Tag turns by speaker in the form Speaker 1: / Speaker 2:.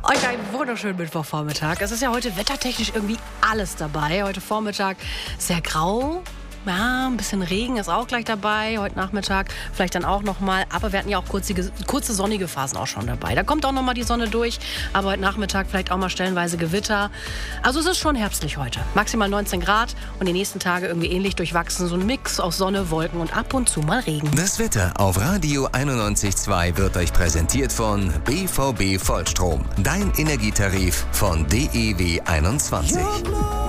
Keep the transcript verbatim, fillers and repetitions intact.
Speaker 1: Euch einen wunderschönen Mittwochvormittag. Es ist ja heute wettertechnisch irgendwie alles dabei. Heute Vormittag sehr grau. Ja, ein bisschen Regen ist auch gleich dabei. Heute Nachmittag vielleicht dann auch nochmal. Aber wir hatten ja auch kurze, kurze sonnige Phasen auch schon dabei. Da kommt auch nochmal die Sonne durch. Aber heute Nachmittag vielleicht auch mal stellenweise Gewitter. Also es ist schon herbstlich heute. Maximal neunzehn Grad und die nächsten Tage irgendwie ähnlich durchwachsen. So ein Mix aus Sonne, Wolken und ab und zu mal Regen.
Speaker 2: Das Wetter auf Radio einundneunzig Komma zwei wird euch präsentiert von B V B Vollstrom. Dein Energietarif von D E W einundzwanzig.